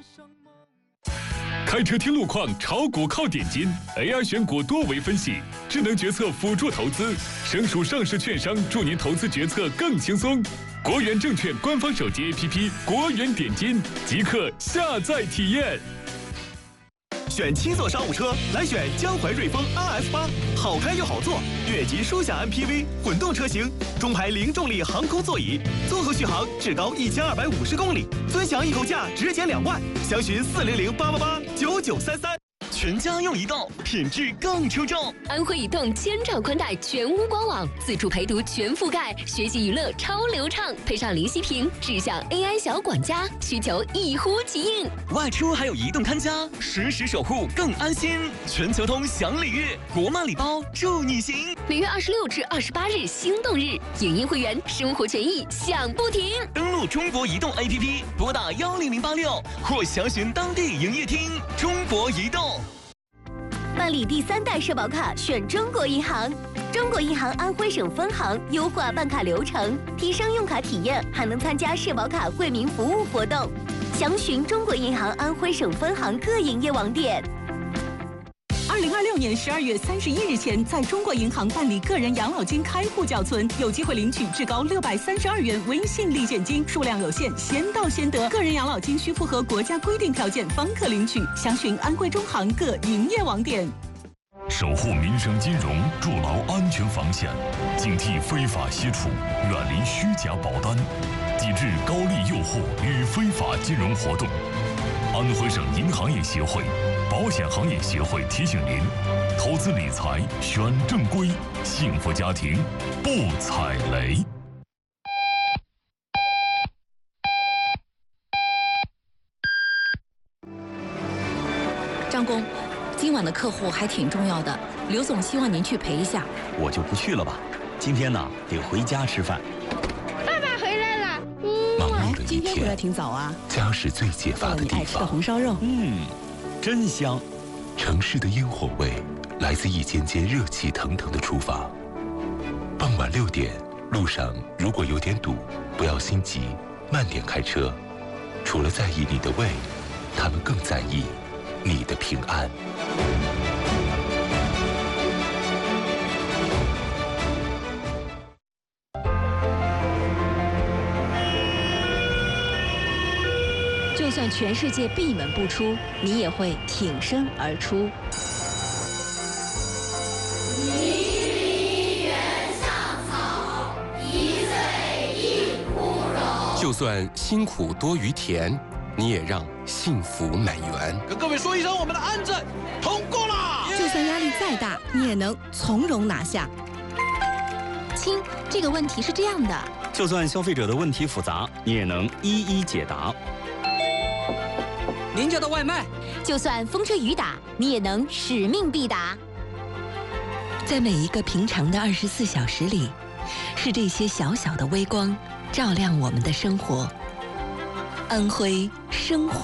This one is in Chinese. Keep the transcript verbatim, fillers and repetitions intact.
开车听路况，炒股靠点金 ，A I 选股多维分析，智能决策辅助投资，省属上市券商助您投资决策更轻松。国元证券官方手机 A P P 国元点金，即刻下载体验。 选七座商务车，来选江淮瑞风 R S 八，好开又好坐，越级舒享 M P V 混动车型，中排零重力航空座椅，综合续航至高一千二百五十公里，尊享一口价直减两万，详询四零零八八八九九三三。全家用移动，品质更出众。 安徽移动千兆宽带全屋官网，自助陪读全覆盖，学习娱乐超流畅，配上林息屏智享 A I 小管家，需求一呼即应。 外出还有移动看家，实时守护更安心。全球通享礼遇，国漫礼包助你行。 每月二十六至二十八日心动日，影音会员生活权益享不停。 登录中国移动 A P P， 拨打幺零零八六或详询当地营业厅。中国移动。 办理第三代社保卡，选中国银行。中国银行安徽省分行优化办卡流程，提升用卡体验，还能参加社保卡惠民服务活动。详询中国银行安徽省分行各营业网点。 二零二六年十二月三十一日前，在中国银行办理个人养老金开户缴存，有机会领取至高六百三十二元微信立减金，数量有限，先到先得。个人养老金需符合国家规定条件方可领取。详询安徽中行各营业网点。 守护民生金融，筑牢安全防线，警惕非法吸储，远离虚假保单，抵制高利诱惑与非法金融活动。安徽省银行业协会、保险行业协会提醒您：投资理财选正规，幸福家庭不踩雷。 张工，今晚的客户还挺重要的，刘总希望您去陪一下。 我就不去了吧，今天呢得回家吃饭。 爸爸回来了。嗯， 忙碌的一今天回来天， 挺早啊。 家是最解乏的地做了你爱吃的方。 红烧肉。 嗯，真香。城市的烟火味来自一间间热气腾腾的厨房。傍晚六点，路上如果有点堵，不要心急，慢点开车。除了在意你的胃，他们更在意你的平安。 就算全世界闭门不出，你也会挺身而出。 就算辛苦多于甜，你也让幸福满园。 跟各位说一声，我们的案子通过了。 就算压力再大，你也能从容拿下。 亲，这个问题是这样的。 就算消费者的问题复杂，你也能一一解答。 您家的外卖， 就算风吹雨打，你也能使命必达。 在每一个平常的二十四小时里，是这些小小的微光照亮我们的生活。安徽生活。